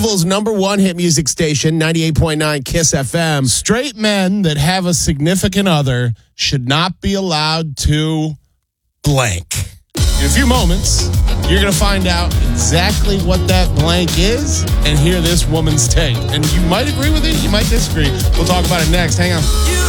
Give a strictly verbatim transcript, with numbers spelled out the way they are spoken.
Louisville's number one hit music station, ninety-eight point nine Kiss F M. Straight men that have a significant other should not be allowed to blank. In a few moments, you're going to find out exactly what that blank is and hear this woman's take. And you might agree with it, you might disagree. We'll talk about it next. Hang on.